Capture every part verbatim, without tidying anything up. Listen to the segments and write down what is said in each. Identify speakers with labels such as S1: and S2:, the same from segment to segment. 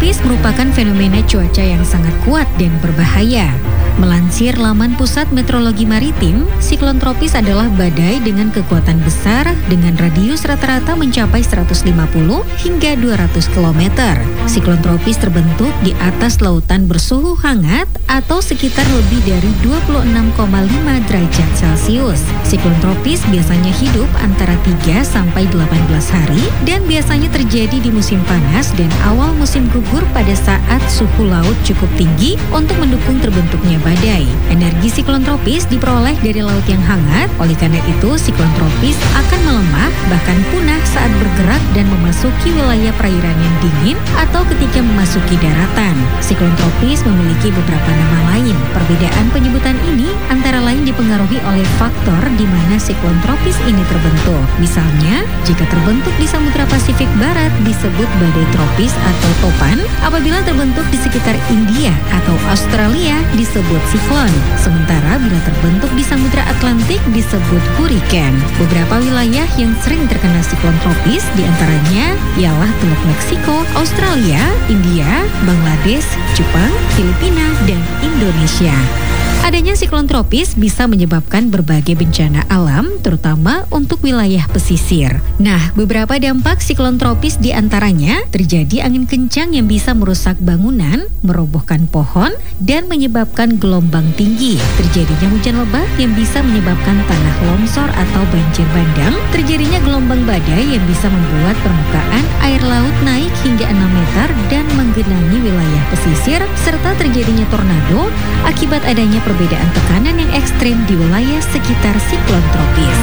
S1: tropis merupakan fenomena cuaca yang sangat kuat dan berbahaya. Melansir laman Pusat Meteorologi Maritim, siklon tropis adalah badai dengan kekuatan besar dengan radius rata-rata mencapai seratus lima puluh hingga dua ratus kilometer. Siklon tropis terbentuk di atas lautan bersuhu hangat atau sekitar lebih dari dua puluh enam koma lima derajat Celcius. Siklon tropis biasanya hidup antara tiga sampai delapan belas hari dan biasanya terjadi di musim panas dan awal musim gugur pada saat suhu laut cukup tinggi untuk mendukung terbentuknya badai. Energi siklon tropis diperoleh dari laut yang hangat, oleh karena itu siklon tropis akan melemah bahkan punah saat bergerak dan memasuki wilayah perairan yang dingin atau ketika memasuki daratan. Siklon tropis memiliki beberapa nama lain. Perbedaan penyebutan ini antara lain dipengaruhi oleh faktor di mana siklon tropis ini terbentuk. Misalnya, jika terbentuk di Samudra Pasifik Barat disebut badai tropis atau topan, apabila terbentuk di sekitar India atau Australia disebut siklon. Sementara bila terbentuk di Samudra Atlantik disebut hurricane. Beberapa wilayah yang sering terkena siklon tropis diantaranya ialah Teluk Meksiko, Australia, India, Bangladesh, Jepang, Filipina, dan Indonesia. Adanya siklon tropis bisa menyebabkan berbagai bencana alam, terutama untuk wilayah pesisir. Nah, beberapa dampak siklon tropis diantaranya terjadi angin kencang yang bisa merusak bangunan, merobohkan pohon, dan menyebabkan gelombang tinggi. Terjadinya hujan lebat yang bisa menyebabkan tanah longsor atau banjir bandang. Terjadinya gelombang badai yang bisa membuat permukaan air laut naik hingga enam meter dan menggenangi wilayah pesisir, serta terjadinya tornado akibat adanya perbedaan tekanan yang ekstrim di wilayah sekitar siklon tropis.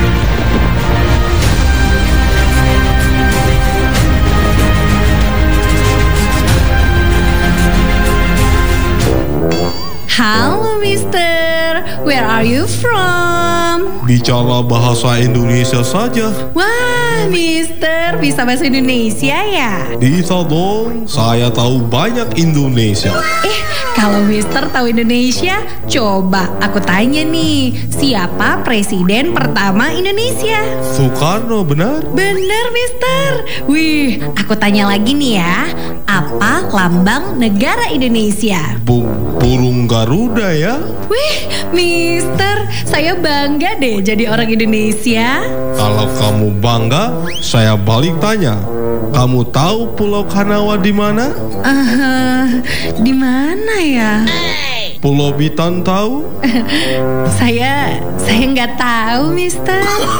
S2: Halo Mister, where are you from?
S3: Bicara bahasa Indonesia saja.
S2: Wah Mister, bisa bahasa Indonesia ya?
S3: Bisa dong, saya tahu banyak Indonesia.
S2: Eh, kalau Mister tahu Indonesia, coba aku tanya nih, siapa presiden pertama Indonesia?
S3: Soekarno, benar?
S2: Bener Mister. Wih, aku tanya lagi nih ya, apa lambang negara Indonesia?
S3: Bu burung Garuda ya?
S2: Wih, Mister, saya bangga deh jadi orang Indonesia.
S3: Kalau kamu bangga, saya balik tanya. Kamu tahu Pulau Kanawa di mana?
S2: Uh, di mana ya?
S3: Pulau Bitan tahu?
S2: saya saya nggak tahu, Mister.